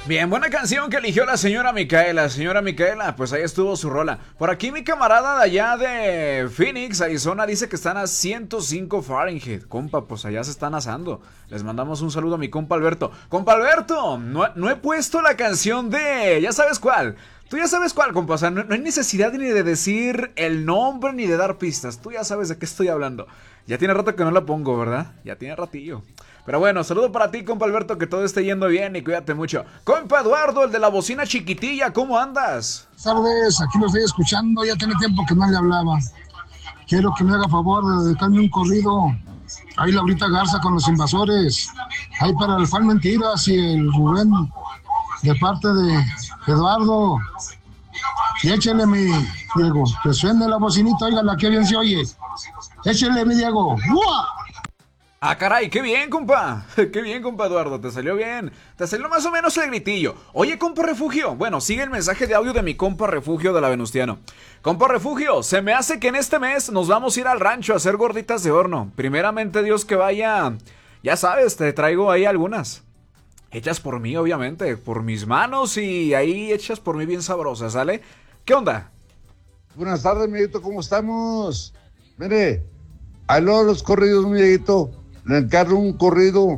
Bien, buena canción que eligió la señora Micaela. Señora Micaela, pues ahí estuvo su rola. Por aquí mi camarada de allá de Phoenix, Arizona, dice que están a 105 Fahrenheit. Compa, pues allá se están asando. Les mandamos un saludo a mi compa Alberto. Compa Alberto, no he puesto la canción de... Ya sabes cuál. Tú ya sabes cuál, compa. O sea, no hay necesidad ni de decir el nombre ni de dar pistas. Tú ya sabes de qué estoy hablando. Ya tiene rato que no la pongo, ¿verdad? Ya tiene ratillo. Pero bueno, saludo para ti, compa Alberto, que todo esté yendo bien y cuídate mucho. Compa Eduardo, el de la bocina chiquitilla, ¿cómo andas? Buenas tardes, aquí lo estoy escuchando, ya tiene tiempo que no le hablaba. Quiero que me haga favor de dedicarme un corrido. Ahí Laurita Garza con los invasores. Ahí para el Fan Mentiras y el Rubén, de parte de Eduardo. Y échale mi Diego, que suene la bocinita, oígala, que bien se oye. Échale mi Diego. ¡Uah! Ah, caray, qué bien, compa. Qué bien, compa Eduardo, te salió bien. Te salió más o menos el gritillo. Oye, compa Refugio. Bueno, sigue el mensaje de audio de mi compa Refugio de la Venustiano. Compa Refugio, se me hace que en este mes nos vamos a ir al rancho a hacer gorditas de horno. Primeramente, Dios que vaya. Ya sabes, te traigo ahí algunas. Hechas por mí, obviamente, por mis manos y ahí hechas por mí bien sabrosas, ¿sale? ¿Qué onda? Buenas tardes, mi Dieguito, ¿cómo estamos? Mire, a los corridos, mi Dieguito. Le encargo un corrido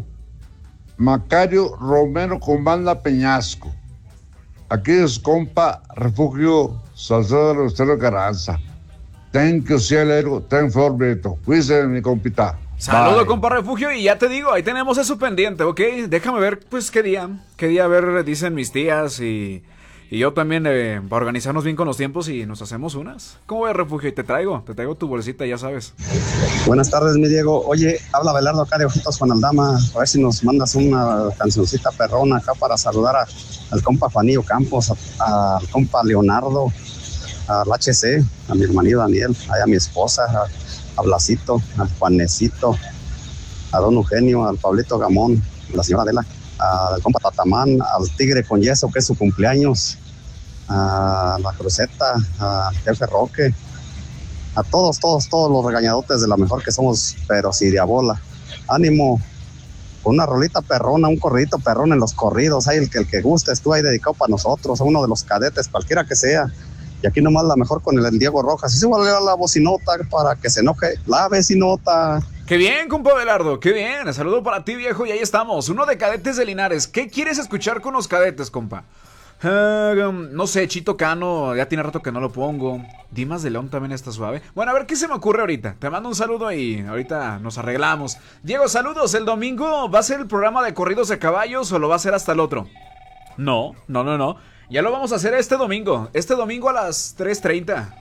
Macario Romero con banda Peñasco. Aquí es compa Refugio Salcedo de los Teros Carranza. Thank you, cielero. Ten for Beto. Cuídense, mi compita. Saludo, compa Refugio, y ya te digo, ahí tenemos eso pendiente, ¿ok? Déjame ver, pues, qué día, a ver, dicen mis tías y yo también, para organizarnos bien con los tiempos y nos hacemos unas. ¿Cómo ves, Refugio? Y te traigo tu bolsita, ya sabes. Buenas tardes, mi Diego. Oye, habla Belardo acá de Ojitos con Aldama. A ver si nos mandas una cancioncita perrona acá para saludar al compa Juanillo Campos, al compa Leonardo, al HC, a mi hermanito Daniel, a mi esposa, a Blasito, al Juanecito, a don Eugenio, al Pablito Gamón, a la señora Adela, al compa Tatamán, al Tigre con Yeso, que es su cumpleaños, a la Cruceta, al jefe Roque, a todos los regañadotes de la mejor que somos, pero sí de a bola. Ánimo, una rolita perrona, un corridito perrón en los corridos, hay el que guste, estuvo ahí dedicado para nosotros, a uno de los cadetes, cualquiera que sea. Y aquí nomás la mejor con el Diego Rojas. Y se va a leer la bocinota para que se enoje la vecinota. ¡Qué bien, compa Belardo! ¡Qué bien! Saludo para ti, viejo, y ahí estamos. Uno de Cadetes de Linares. ¿Qué quieres escuchar con los cadetes, compa? No sé, Chito Cano, ya tiene rato que no lo pongo. Dimas de León también está suave. Bueno, a ver qué se me ocurre ahorita. Te mando un saludo y ahorita nos arreglamos. Diego, saludos. ¿El domingo va a ser el programa de corridos de caballos o lo va a hacer hasta el otro? No. Ya lo vamos a hacer este domingo. Este domingo a las 3:30.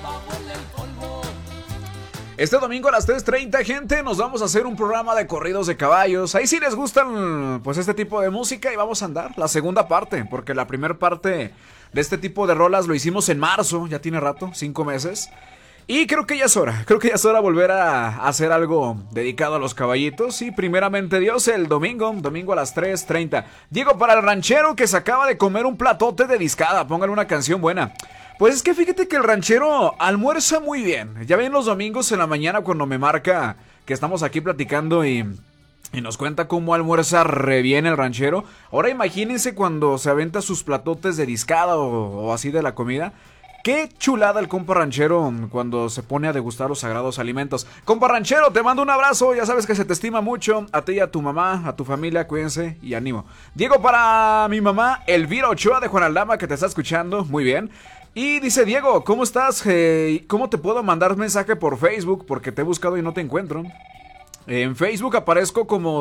Este domingo a las 3:30, gente, nos vamos a hacer un programa de corridos de caballos. Ahí sí les gustan, pues, este tipo de música y vamos a andar la segunda parte, porque la primera parte de este tipo de rolas lo hicimos en marzo, ya tiene rato, 5 meses. Y creo que ya es hora volver a hacer algo dedicado a los caballitos. Y primeramente Dios, el domingo a las 3:30. Diego, para el ranchero que se acaba de comer un platote de discada, póngale una canción buena. Pues es que fíjate que el ranchero almuerza muy bien. Ya ven los domingos en la mañana cuando me marca que estamos aquí platicando y nos cuenta cómo almuerza re bien el ranchero. Ahora imagínense cuando se aventa sus platotes de discada o así de la comida. Qué chulada el compa ranchero cuando se pone a degustar los sagrados alimentos. Compa ranchero, te mando un abrazo, ya sabes que se te estima mucho. A ti y a tu mamá, a tu familia, cuídense y ánimo. Diego, para mi mamá, Elvira Ochoa de Juan Aldama, que te está escuchando, muy bien. Y dice, Diego, ¿cómo estás? ¿Cómo te puedo mandar mensaje por Facebook? Porque te he buscado y no te encuentro. En Facebook aparezco como